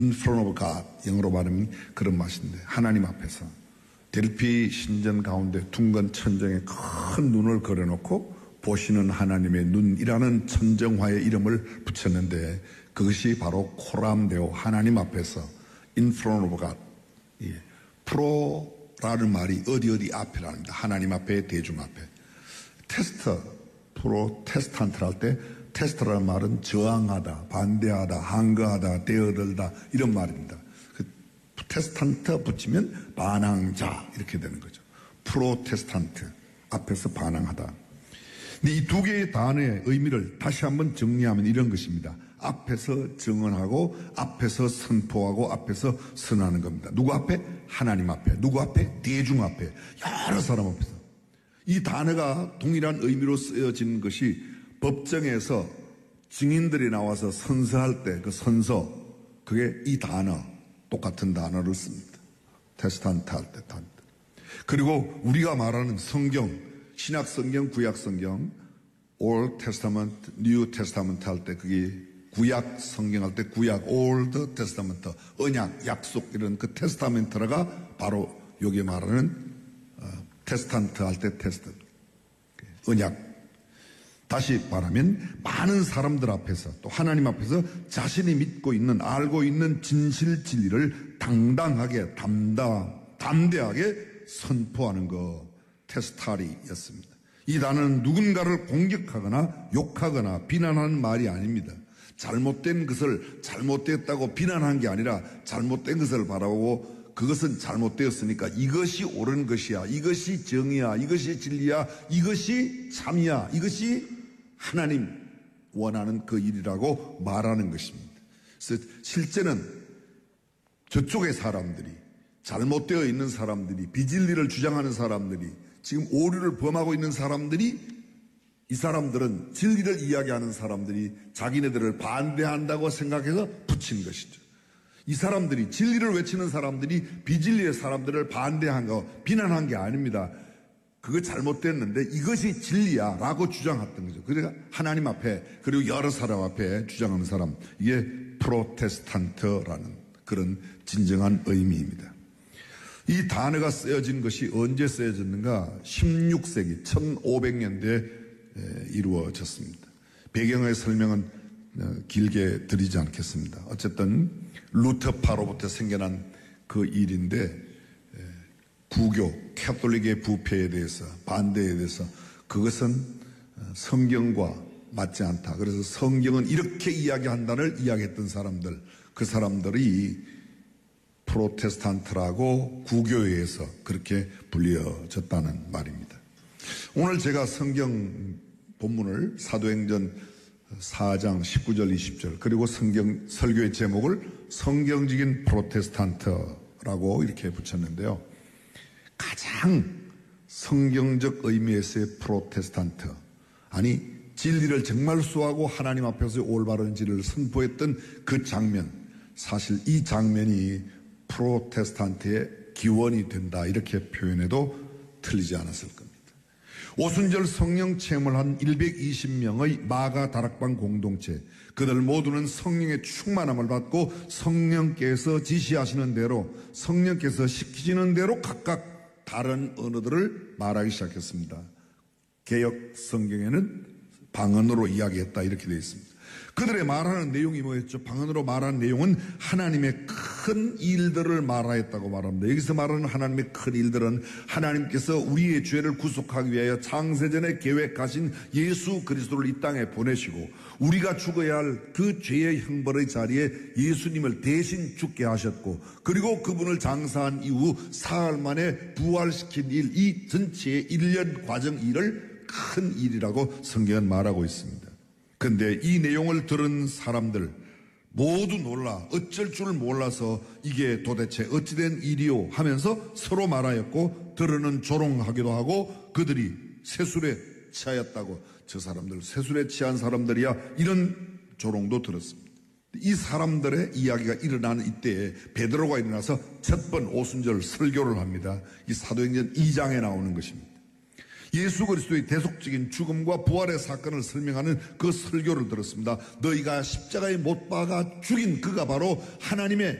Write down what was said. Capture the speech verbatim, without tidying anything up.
In front of God, 영어로 말하면 그런 맛인데, 하나님 앞에서 델피 신전 가운데 둥근 천정에 큰 눈을 그려놓고 보시는 하나님의 눈이라는 천정화의 이름을 붙였는데, 그것이 바로 코람데오, 하나님 앞에서 in front of God. 예. 프로라는 말이 어디 어디 앞이랍니다. 하나님 앞에, 대중 앞에. 테스터, 프로테스탄트 할 때 테스트라는 말은 저항하다, 반대하다, 항거하다, 대어들다 이런 말입니다. 그 테스탄트 붙이면 반항자 이렇게 되는 거죠. 프로테스탄트, 앞에서 반항하다. 근데 이 두 개의 단어의 의미를 다시 한번 정리하면 이런 것입니다. 앞에서 증언하고, 앞에서 선포하고, 앞에서 선하는 겁니다. 누구 앞에? 하나님 앞에. 누구 앞에? 대중 앞에. 여러 사람 앞에서. 이 단어가 동일한 의미로 쓰여진 것이 법정에서 증인들이 나와서 선서할 때 그 선서, 그게 이 단어, 똑같은 단어를 씁니다. 테스탄트 할 때 단어. 그리고 우리가 말하는 성경, 신약 성경, 구약 성경, Old Testament, New Testament 할 때 그게 구약 성경 할 때 구약, Old Testament, 언약, 약속 이런 그 테스타멘트가 바로 여기 말하는 어, 테스탄트 할 때 테스트, 언약. 다시 말하면 많은 사람들 앞에서 또 하나님 앞에서 자신이 믿고 있는, 알고 있는 진실 진리를 당당하게, 담당, 담대하게 선포하는 것, 테스타리였습니다. 이 단어는 누군가를 공격하거나 욕하거나 비난하는 말이 아닙니다. 잘못된 것을 잘못됐다고 비난한 게 아니라 잘못된 것을 바라보고 그것은 잘못되었으니까 이것이 옳은 것이야, 이것이 정의야, 이것이 진리야, 이것이 참이야, 이것이 하나님 원하는 그 일이라고 말하는 것입니다. 그래서 실제는 저쪽의 사람들이, 잘못되어 있는 사람들이, 비진리를 주장하는 사람들이, 지금 오류를 범하고 있는 사람들이, 이 사람들은 진리를 이야기하는 사람들이 자기네들을 반대한다고 생각해서 붙인 것이죠. 이 사람들이, 진리를 외치는 사람들이 비진리의 사람들을 반대한 거, 비난한 게 아닙니다. 그거 잘못됐는데 이것이 진리야 라고 주장했던 거죠. 그러니까 하나님 앞에, 그리고 여러 사람 앞에 주장하는 사람, 이게 프로테스탄트라는 그런 진정한 의미입니다. 이 단어가 쓰여진 것이 언제 쓰여졌는가? 십육 세기 천오백 년대에 이루어졌습니다. 배경의 설명은 길게 드리지 않겠습니다. 어쨌든 루터파로부터 생겨난 그 일인데, 부교, 캐톨릭의 부패에 대해서, 반대에 대해서 그것은 성경과 맞지 않다. 그래서 성경은 이렇게 이야기한다를 이야기했던 사람들, 그 사람들이 프로테스탄트라고 구교회에서 그렇게 불려졌다는 말입니다. 오늘 제가 성경 본문을 사도행전 사 장 십구 절 이십 절, 그리고 성경 설교의 제목을 성경적인 프로테스탄트라고 이렇게 붙였는데요. 가장 성경적 의미에서의 프로테스탄트, 아니 진리를 정말 수하고 하나님 앞에서 올바른 진리를 선포했던 그 장면, 사실 이 장면이 프로테스탄트의 기원이 된다 이렇게 표현해도 틀리지 않았을 겁니다. 오순절 성령 체험을 한 백이십 명의 마가 다락방 공동체, 그들 모두는 성령의 충만함을 받고 성령께서 지시하시는 대로, 성령께서 시키시는 대로 각각 다른 언어들을 말하기 시작했습니다. 개역 성경에는 방언으로 이야기했다 이렇게 되어 있습니다. 그들의 말하는 내용이 뭐였죠? 방언으로 말하는 내용은 하나님의 큰 일들을 말하였다고 말합니다. 여기서 말하는 하나님의 큰 일들은 하나님께서 우리의 죄를 구속하기 위하여 창세전에 계획하신 예수 그리스도를 이 땅에 보내시고 우리가 죽어야 할 그 죄의 형벌의 자리에 예수님을 대신 죽게 하셨고, 그리고 그분을 장사한 이후 사흘 만에 부활시킨 일, 이 전체의 일 년 과정 일을 큰 일이라고 성경은 말하고 있습니다. 그런데 이 내용을 들은 사람들 모두 놀라 어쩔 줄 몰라서 이게 도대체 어찌된 일이요 하면서 서로 말하였고, 들으는 조롱하기도 하고 그들이 세술에 취하였다고, 저 사람들 세술에 취한 사람들이야, 이런 조롱도 들었습니다. 이 사람들의 이야기가 일어나는 이때에 베드로가 일어나서 첫 번 오순절 설교를 합니다. 이 사도행전 이 장에 나오는 것입니다. 예수 그리스도의 대속적인 죽음과 부활의 사건을 설명하는 그 설교를 들었습니다. 너희가 십자가에 못 박아 죽인 그가 바로 하나님의